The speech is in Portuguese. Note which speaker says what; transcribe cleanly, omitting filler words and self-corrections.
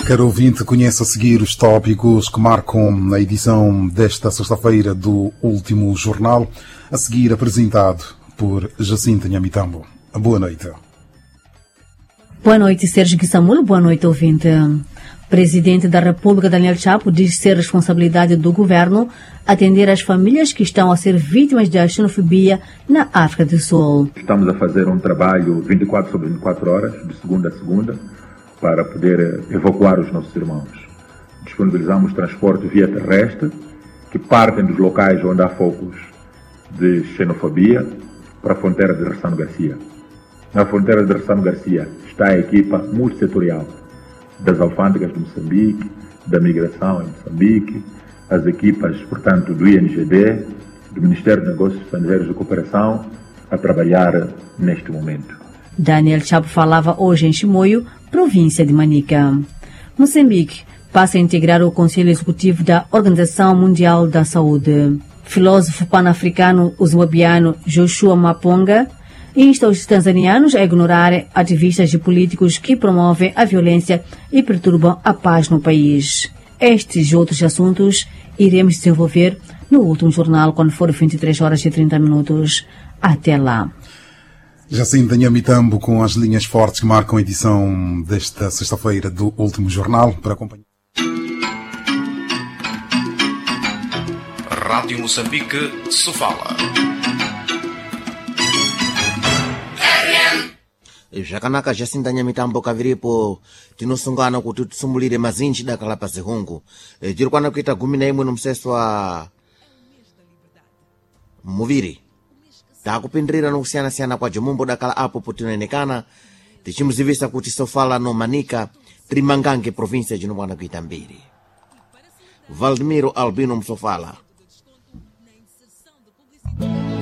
Speaker 1: Caro ouvinte, conhece a seguir os tópicos que marcam a edição desta sexta-feira do Último Jornal, a seguir apresentado por Jacinto Nhamitambo. Boa noite.
Speaker 2: Boa noite, Sérgio Guissamulo. Boa noite, ouvinte. Presidente da República, Daniel Chapo, diz ser responsabilidade do governo atender as famílias que estão a ser vítimas da xenofobia na África do Sul.
Speaker 3: Estamos a fazer um trabalho 24 sobre 24 horas, de segunda a segunda, para poder evacuar os nossos irmãos. Disponibilizamos transporte via terrestre, que partem dos locais onde há focos de xenofobia, para a fronteira de Ressano Garcia. Na fronteira de Ressano Garcia está a equipa multissetorial das alfândegas de Moçambique, da migração em Moçambique, as equipas, portanto, do INGD, do Ministério de Negócios Estrangeiros e Cooperação, a trabalhar neste momento.
Speaker 2: Daniel Chapo falava hoje em Chimoio, província de Manica. Moçambique passa a integrar o Conselho Executivo da Organização Mundial da Saúde. Filósofo pan-africano zimbabuiano Joshua Maponga insta os tanzanianos a ignorar ativistas e políticos que promovem a violência e perturbam a paz no país. Estes e outros assuntos iremos desenvolver no último jornal, quando for 23 horas e 30 minutos. Até lá.
Speaker 1: Jacinto Nhamitambo com as linhas fortes que marcam a edição desta sexta-feira do Último Jornal para acompanhar.
Speaker 4: Rádio Moçambique, Sofala.
Speaker 5: Zvakanaka Jacinto Nhamitambo kaviripo tinosungana kuti tisumulire mazinji dakala pa zihungu tiri kwana kuita 11 no mseso wa muviri takupindirira nokusiyana-siyana kwa jomumbo dakala apo potinoenekana tichimuzivisa kuti Sofala no Manica tiri mangange província jinomwana kuita mbiri. Valdemiro Albino Msofala.